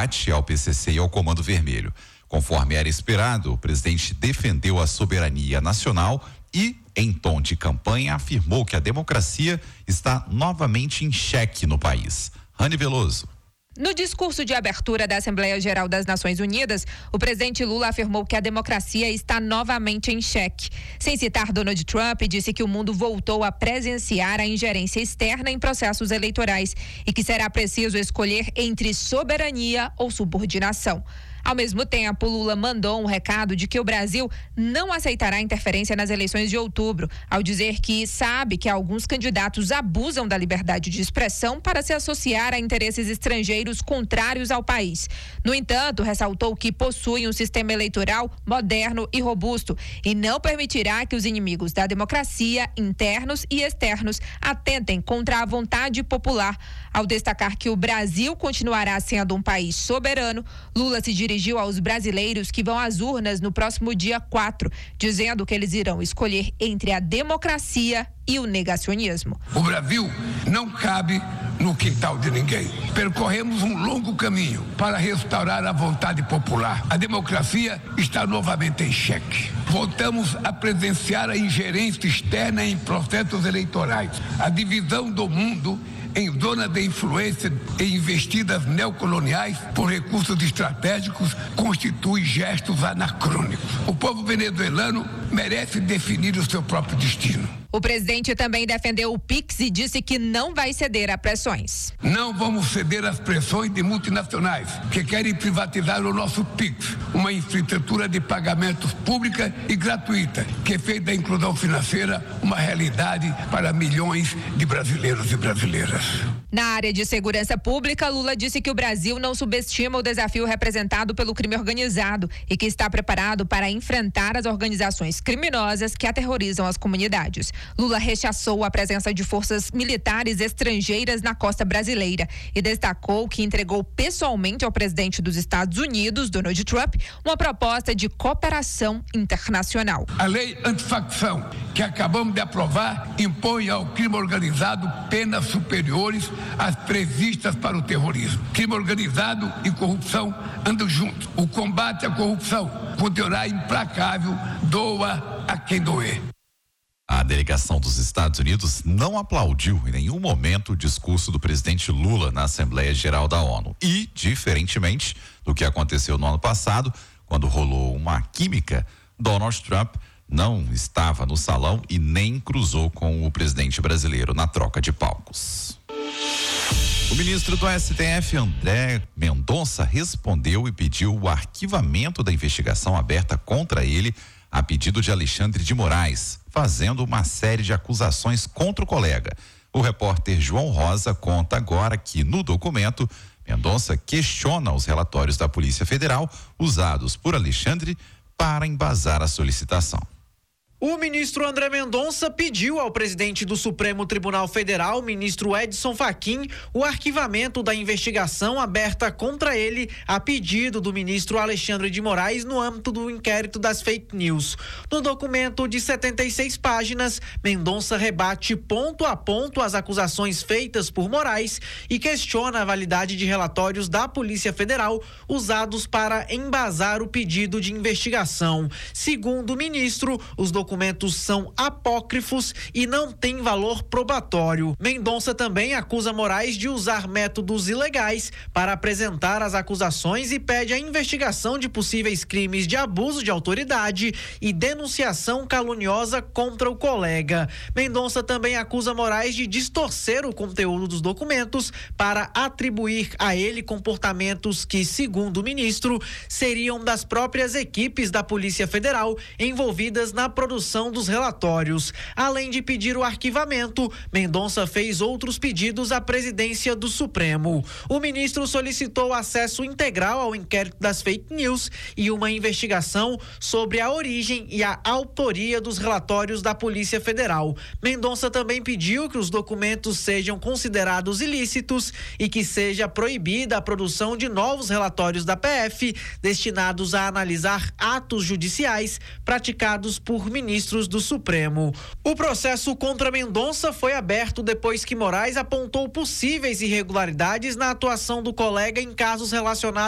combate ao PCC e ao Comando Vermelho. Conforme era esperado, o presidente defendeu a soberania nacional e, em tom de campanha, afirmou que a democracia está novamente em xeque no país. Rani Veloso. No discurso de abertura da Assembleia Geral das Nações Unidas, o presidente Lula afirmou que a democracia está novamente em xeque. Sem citar Donald Trump, disse que o mundo voltou a presenciar a ingerência externa em processos eleitorais e que será preciso escolher entre soberania ou subordinação. Ao mesmo tempo, Lula mandou um recado de que o Brasil não aceitará interferência nas eleições de outubro, ao dizer que sabe que alguns candidatos abusam da liberdade de expressão para se associar a interesses estrangeiros contrários ao país. No entanto, ressaltou que possui um sistema eleitoral moderno e robusto e não permitirá que os inimigos da democracia, internos e externos, atentem contra a vontade popular. Ao destacar que o Brasil continuará sendo um país soberano, Lula se dirigiu aos brasileiros que vão às urnas no próximo dia 4, dizendo que eles irão escolher entre a democracia e o negacionismo. O Brasil não cabe no quintal de ninguém. Percorremos um longo caminho para restaurar a vontade popular. A democracia está novamente em xeque. Voltamos a presenciar a ingerência externa em processos eleitorais, a divisão do mundo em zona de influência e investidas neocoloniais por recursos estratégicos constitui gestos anacrônicos. O povo venezuelano merece definir o seu próprio destino. O presidente também defendeu o PIX e disse que não vai ceder a pressões. Não vamos ceder às pressões de multinacionais que querem privatizar o nosso PIX, uma infraestrutura de pagamentos pública e gratuita que fez da inclusão financeira uma realidade para milhões de brasileiros e brasileiras. Na área de segurança pública, Lula disse que o Brasil não subestima o desafio representado pelo crime organizado e que está preparado para enfrentar as organizações criminosas que aterrorizam as comunidades. Lula rechaçou a presença de forças militares estrangeiras na costa brasileira e destacou que entregou pessoalmente ao presidente dos Estados Unidos, Donald Trump, uma proposta de cooperação internacional. A lei antifacção que acabamos de aprovar impõe ao crime organizado penas superiores às previstas para o terrorismo. Crime organizado e corrupção andam juntos. O combate à corrupção continuará implacável, doa a quem doer. A delegação dos Estados Unidos não aplaudiu em nenhum momento o discurso do presidente Lula na Assembleia Geral da ONU. E, diferentemente do que aconteceu no ano passado, quando rolou uma química, Donald Trump não estava no salão e nem cruzou com o presidente brasileiro na troca de palcos. O ministro do STF, André Mendonça, respondeu e pediu o arquivamento da investigação aberta contra ele a pedido de Alexandre de Moraes, fazendo uma série de acusações contra o colega. O repórter João Rosa conta agora que, no documento, Mendonça questiona os relatórios da Polícia Federal usados por Alexandre para embasar a solicitação. O ministro André Mendonça pediu ao presidente do Supremo Tribunal Federal, ministro Edson Fachin, o arquivamento da investigação aberta contra ele a pedido do ministro Alexandre de Moraes no âmbito do inquérito das fake news. No documento de 76 páginas, Mendonça rebate ponto a ponto as acusações feitas por Moraes e questiona a validade de relatórios da Polícia Federal usados para embasar o pedido de investigação. Segundo o ministro, os documentos são apócrifos e não têm valor probatório. Mendonça também acusa Moraes de usar métodos ilegais para apresentar as acusações e pede a investigação de possíveis crimes de abuso de autoridade e denunciação caluniosa contra o colega. Mendonça também acusa Moraes de distorcer o conteúdo dos documentos para atribuir a ele comportamentos que, segundo o ministro, seriam das próprias equipes da Polícia Federal envolvidas na produção dos relatórios. Além de pedir o arquivamento, Mendonça fez outros pedidos à presidência do Supremo. O ministro solicitou acesso integral ao inquérito das fake news e uma investigação sobre a origem e a autoria dos relatórios da Polícia Federal. Mendonça também pediu que os documentos sejam considerados ilícitos e que seja proibida a produção de novos relatórios da PF destinados a analisar atos judiciais praticados por ministros do Supremo. O processo contra Mendonça foi aberto depois que Moraes apontou possíveis irregularidades na atuação do colega em casos relacionados